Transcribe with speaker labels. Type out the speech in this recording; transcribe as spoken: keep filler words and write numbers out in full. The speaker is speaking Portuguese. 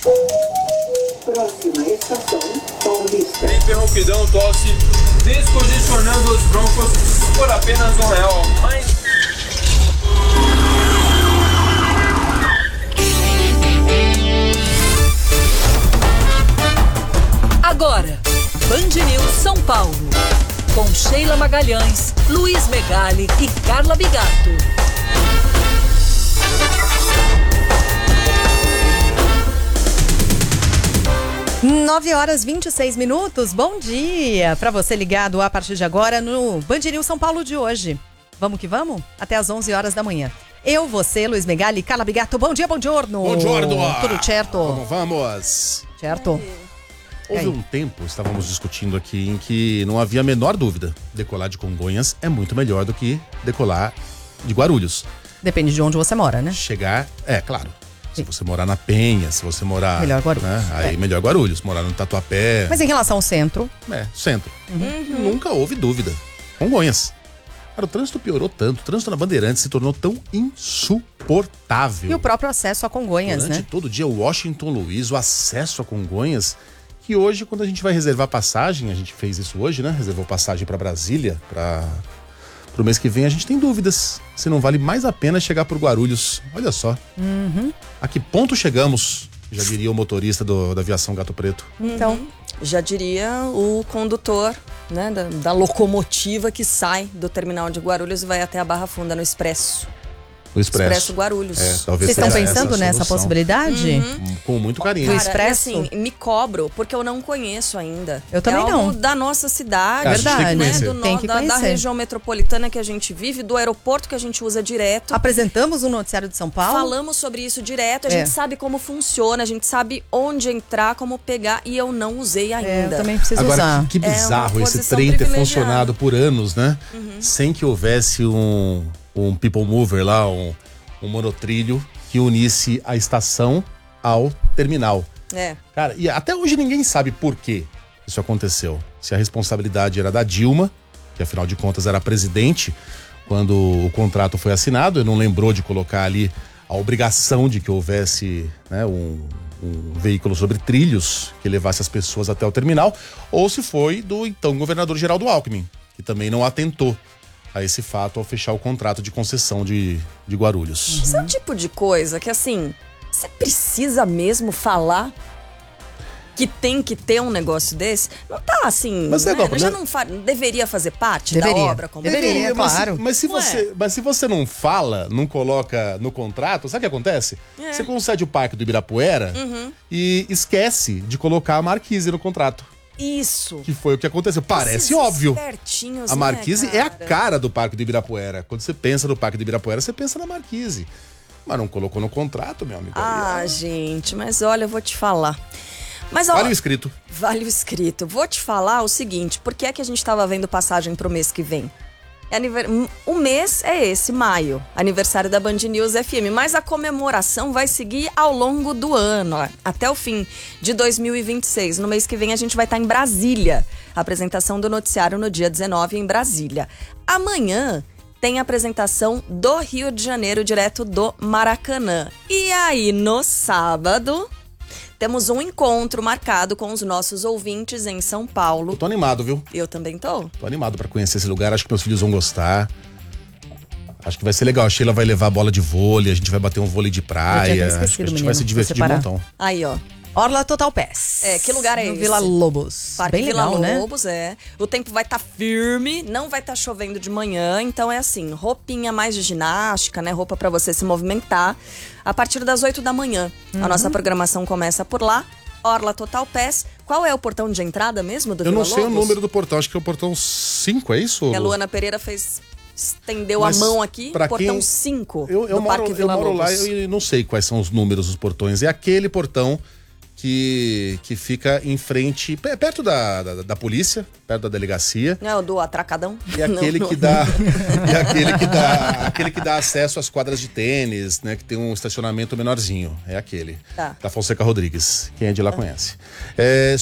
Speaker 1: Próxima estação, Paulista.
Speaker 2: Hiperrouquidão, tosse, descongestionando os broncos por apenas um real. Mas...
Speaker 3: Agora, Band News São Paulo, com Sheila Magalhães, Luiz Megali e Carla Bigato.
Speaker 4: nove horas e vinte e seis minutos, bom dia para você ligado a partir de agora no Band News São Paulo de hoje. Vamos que vamos? Até às onze horas da manhã. Eu, você, Luiz Megali e Carla Bigato, bom dia, bom giorno.
Speaker 5: Bom giorno.
Speaker 4: Tudo certo?
Speaker 5: Vamos, vamos.
Speaker 4: Certo.
Speaker 5: Houve um tempo, estávamos discutindo aqui, em que não havia a menor dúvida. Decolar de Congonhas é muito melhor do que decolar de Guarulhos.
Speaker 4: Depende de onde você mora, né?
Speaker 5: Chegar, é, claro. Se você morar na Penha, se você morar...
Speaker 4: Melhor Guarulhos.
Speaker 5: Né, aí
Speaker 4: é.
Speaker 5: melhor Guarulhos. Morar no Tatuapé...
Speaker 4: Mas em relação ao centro...
Speaker 5: É, centro.
Speaker 4: Uhum.
Speaker 5: Nunca houve dúvida. Congonhas. Cara, o trânsito piorou tanto. O trânsito na Bandeirantes se tornou tão insuportável.
Speaker 4: E o próprio acesso a Congonhas,
Speaker 5: Durante
Speaker 4: né?
Speaker 5: todo dia, Washington Luiz, o acesso a Congonhas... Que hoje, quando a gente vai reservar passagem, a gente fez isso hoje, né? Reservou passagem para Brasília, para o mês que vem, a gente tem dúvidas se não vale mais a pena chegar por Guarulhos. Olha só.
Speaker 4: Uhum.
Speaker 5: A que ponto chegamos, já diria o motorista do, da aviação Gato Preto.
Speaker 6: Então, uhum. Já diria o condutor, né, da, da locomotiva que sai do terminal de Guarulhos e vai até a Barra Funda no Expresso.
Speaker 5: O Expresso.
Speaker 6: Expresso Guarulhos.
Speaker 5: É, talvez
Speaker 4: Vocês estão
Speaker 5: essa
Speaker 4: pensando nessa
Speaker 5: solução.
Speaker 4: possibilidade?
Speaker 6: Uhum.
Speaker 5: Com muito carinho.
Speaker 6: Cara,
Speaker 4: Do Expresso?
Speaker 6: e assim, me cobro, porque eu não conheço ainda.
Speaker 4: Eu também
Speaker 6: é
Speaker 4: não.
Speaker 6: algo da nossa cidade,
Speaker 5: É, a gente tem que
Speaker 6: né?
Speaker 5: conhecer.
Speaker 6: Do no,
Speaker 4: Tem que
Speaker 6: da, da
Speaker 4: conhecer.
Speaker 6: região metropolitana que a gente vive, do aeroporto que a gente usa direto.
Speaker 4: Apresentamos o noticiário de São Paulo.
Speaker 6: Falamos sobre isso direto, a
Speaker 4: É.
Speaker 6: gente sabe como funciona, a gente sabe onde entrar, como pegar, e eu não usei ainda.
Speaker 4: É, eu também preciso
Speaker 5: Agora,
Speaker 4: usar.
Speaker 5: que, que
Speaker 6: É uma
Speaker 5: bizarro esse
Speaker 6: posição
Speaker 5: trem ter
Speaker 6: privilegiada.
Speaker 5: funcionado por anos, né?
Speaker 6: Uhum.
Speaker 5: Sem que houvesse um, um people mover lá, um, um monotrilho que unisse a estação ao terminal.
Speaker 6: É.
Speaker 5: Cara, e até hoje ninguém sabe por que isso aconteceu. Se a responsabilidade era da Dilma, que afinal de contas era a presidente, quando o contrato foi assinado, e não lembrou de colocar ali a obrigação de que houvesse, né, um, um veículo sobre trilhos que levasse as pessoas até o terminal, ou se foi do então governador Geraldo Alckmin, que também não atentou a esse fato ao fechar o contrato de concessão de, de Guarulhos.
Speaker 6: Isso é o tipo de coisa que, assim, você precisa mesmo falar que tem que ter um negócio desse? Não tá assim,
Speaker 5: Mas é
Speaker 6: né?
Speaker 5: igual,
Speaker 6: Já
Speaker 5: né?
Speaker 6: não fa- deveria fazer parte
Speaker 4: Deveria.
Speaker 6: da obra? Como
Speaker 4: Deveria.
Speaker 5: mas,
Speaker 4: claro.
Speaker 5: Mas se,
Speaker 6: Ué.
Speaker 5: você, mas se você não fala, não coloca no contrato, sabe o que acontece?
Speaker 6: É.
Speaker 5: Você concede o Parque do Ibirapuera
Speaker 6: Uhum.
Speaker 5: e esquece de colocar a Marquise no contrato.
Speaker 6: Isso.
Speaker 5: Que foi o que aconteceu. Parece
Speaker 6: Esses
Speaker 5: óbvio.
Speaker 6: espertinhos,
Speaker 5: A
Speaker 6: né,
Speaker 5: Marquise é a
Speaker 6: cara?
Speaker 5: cara do Parque do Ibirapuera. Quando você pensa no Parque do Ibirapuera, você pensa na Marquise. Mas não colocou no contrato, meu amigo.
Speaker 6: Ah,
Speaker 5: Aí,
Speaker 6: gente, mas olha, eu vou te falar. Mas ó,
Speaker 5: Vale o escrito.
Speaker 6: Vale o escrito. Vou te falar o seguinte, por que é que a gente tava vendo passagem pro mês que vem? É aniver... O mês é esse, maio, aniversário da Band News F M, mas a comemoração vai seguir ao longo do ano, ó, até o fim de dois mil e vinte e seis. No mês que vem a gente vai estar em Brasília, a apresentação do noticiário no dia dezenove em Brasília. Amanhã tem a apresentação do Rio de Janeiro, direto do Maracanã. E aí, no sábado, temos um encontro marcado com os nossos ouvintes em São Paulo.
Speaker 5: Eu tô animado, viu?
Speaker 6: Eu também tô.
Speaker 5: Tô animado pra conhecer esse lugar. Acho que meus filhos vão gostar. Acho que vai ser legal. A Sheila vai levar a bola de vôlei, a gente vai bater um vôlei de
Speaker 4: Eu
Speaker 5: praia.
Speaker 4: tinha até
Speaker 5: Acho que a
Speaker 4: esquecido,
Speaker 5: gente vai
Speaker 4: menino,
Speaker 5: se divertir de
Speaker 4: vou separar.
Speaker 5: montão.
Speaker 6: Aí, ó.
Speaker 4: Orla Total Pass.
Speaker 6: É, que lugar é
Speaker 4: no
Speaker 6: esse?
Speaker 4: Vila Lobos.
Speaker 6: Parque
Speaker 4: Bem
Speaker 6: Vila
Speaker 4: legal, né?
Speaker 6: Lobos, é. O tempo vai estar firme, não vai estar chovendo de manhã, então é assim, roupinha mais de ginástica, né? Roupa pra você se movimentar. A partir das oito da manhã,
Speaker 4: Uhum.
Speaker 6: a nossa programação começa por lá. Orla Total Pass. Qual é o portão de entrada mesmo do
Speaker 5: Eu
Speaker 6: Vila
Speaker 5: não sei
Speaker 6: Lobos?
Speaker 5: o número do portão, acho que é o portão cinco, é isso?
Speaker 6: E a Luana Pereira fez... Estendeu
Speaker 5: Mas
Speaker 6: a mão aqui,
Speaker 5: pra
Speaker 6: portão
Speaker 5: quem-
Speaker 6: cinco
Speaker 5: Eu, eu
Speaker 6: do
Speaker 5: moro,
Speaker 6: Parque
Speaker 5: eu
Speaker 6: Vila
Speaker 5: moro lá
Speaker 6: Lobos.
Speaker 5: e não sei quais são os números dos portões. É aquele portão que, que fica em frente, pe- perto da, da, da polícia, perto da delegacia.
Speaker 6: Não é o do atracadão?
Speaker 5: E aquele
Speaker 6: Não,
Speaker 5: que
Speaker 6: não.
Speaker 5: dá, e aquele que dá, aquele que dá acesso às quadras de tênis, né, que tem um estacionamento menorzinho. É aquele.
Speaker 6: Tá.
Speaker 5: Da Fonseca Rodrigues. Quem é de lá conhece. É,